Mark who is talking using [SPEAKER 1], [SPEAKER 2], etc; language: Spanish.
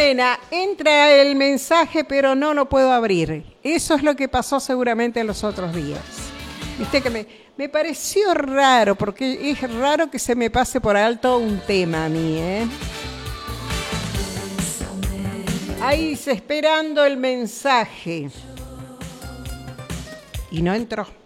[SPEAKER 1] Lorena, entra el mensaje, pero no lo puedo abrir. Eso es lo que pasó seguramente los otros días. Viste que me pareció raro, porque es raro que se me pase por alto un tema a mí, ¿eh? Ahí dice, esperando el mensaje. Y no entró.